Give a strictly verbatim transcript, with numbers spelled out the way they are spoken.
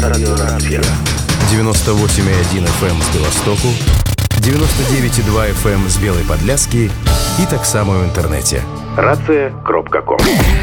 Радиорация. девяносто восемь и один эф эм з Белостоку, девяносто девять и два эф эм з Белой Подляски и так само в интернете. рация крапка ком.